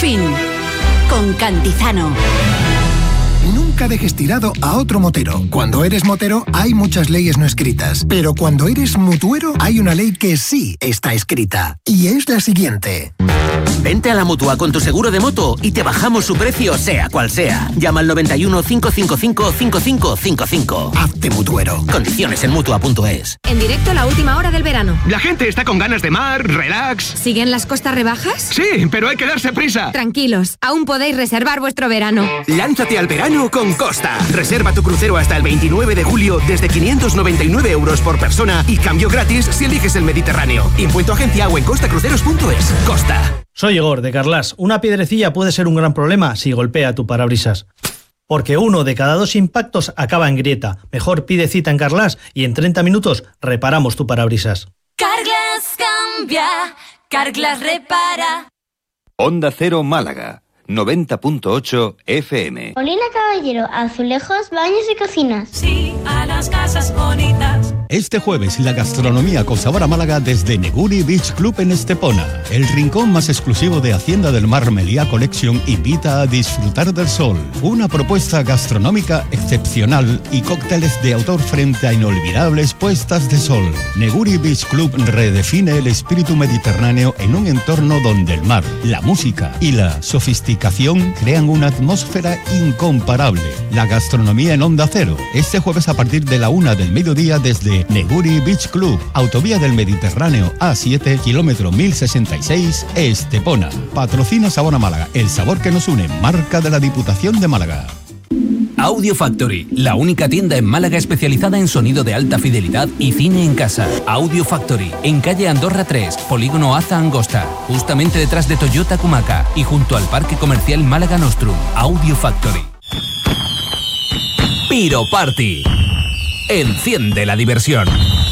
Fin. Con Cantizano. Nunca dejes tirado a otro motero. Cuando eres motero hay muchas leyes no escritas, pero cuando eres mutuero hay una ley que sí está escrita. Y es la siguiente. Vente a la Mutua con tu seguro de moto y te bajamos su precio sea cual sea. Llama al 91 555 5555. Hazte mutuero. Condiciones en Mutua.es. En directo la última hora del verano. La gente está con ganas de mar, relax. ¿Siguen las costas rebajas? Sí, pero hay que darse prisa. Tranquilos, aún podéis reservar vuestro verano. Lánzate al verano con Costa. Reserva tu crucero hasta el 29 de julio desde 599 euros por persona y cambio gratis si eliges el Mediterráneo. Impuesto agencia o en costacruceros.es. Costa. Soy Igor, de Carlas. Una piedrecilla puede ser un gran problema si golpea tu parabrisas. Porque 1 de cada 2 impactos acaba en grieta. Mejor pide cita en Carlas y en 30 minutos reparamos tu parabrisas. Carglass cambia, Carglass repara. Onda Cero Málaga, 90.8 FM. Molina Caballero, azulejos, baños y cocinas. Sí, a las casas bonitas. Este jueves la gastronomía con sabor a Málaga desde Neguri Beach Club en Estepona. El rincón más exclusivo de Hacienda del Mar Meliá Collection invita a disfrutar del sol. Una propuesta gastronómica excepcional y cócteles de autor frente a inolvidables puestas de sol. Neguri Beach Club redefine el espíritu mediterráneo en un entorno donde el mar, la música y la sofisticación crean una atmósfera incomparable. La gastronomía en Onda Cero. Este jueves a partir de la 1 del mediodía desde Neguri Beach Club, Autovía del Mediterráneo A7, kilómetro 1066, Estepona. Patrocina Sabor a Málaga, el sabor que nos une, marca de la Diputación de Málaga. Audio Factory, la única tienda en Málaga especializada en sonido de alta fidelidad y cine en casa. Audio Factory, en calle Andorra 3, polígono Aza Angosta, justamente detrás de Toyota Kumaca y junto al Parque Comercial Málaga Nostrum. Audio Factory. Piro Party. Enciende la diversión.